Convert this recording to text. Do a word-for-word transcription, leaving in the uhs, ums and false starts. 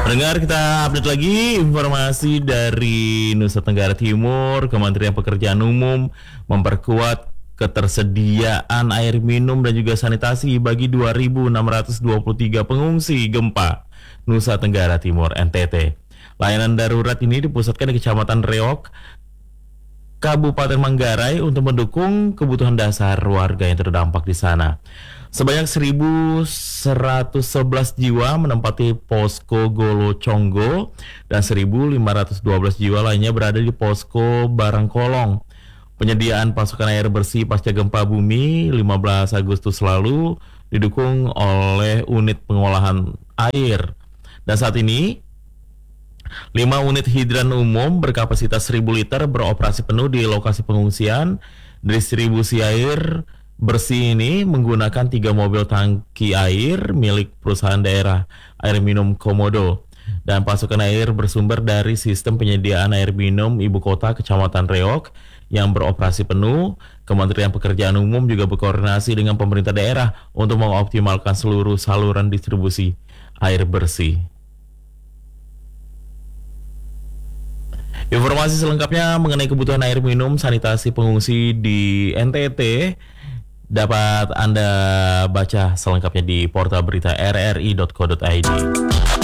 Pendengar, kita update lagi informasi dari Nusa Tenggara Timur. Kementerian Pekerjaan Umum memperkuat ketersediaan air minum dan juga sanitasi bagi dua ribu enam ratus dua puluh tiga pengungsi gempa Nusa Tenggara Timur (N T T). Layanan darurat ini dipusatkan di Kecamatan Reok, Kabupaten Manggarai untuk mendukung kebutuhan dasar warga yang terdampak di sana. Sebanyak seribu seratus sebelas jiwa menempati posko Golo Conggo dan seribu lima ratus dua belas jiwa lainnya berada di posko Barangkolong. Penyediaan pasokan air bersih pasca gempa bumi lima belas Agustus lalu didukung oleh unit pengolahan air. Dan saat ini lima unit hidran umum berkapasitas seribu liter beroperasi penuh di lokasi pengungsian. Distribusi air bersih ini menggunakan tiga mobil tangki air milik perusahaan daerah air minum Komodo. Dan pasokan air bersumber dari sistem penyediaan air minum Ibu Kota Kecamatan Reok yang beroperasi penuh. Kementerian Pekerjaan Umum juga berkoordinasi dengan pemerintah daerah untuk mengoptimalkan seluruh saluran distribusi air bersih. Informasi selengkapnya mengenai kebutuhan air minum sanitasi pengungsi di N T T dapat Anda baca selengkapnya di portal berita r r i dot co dot i d.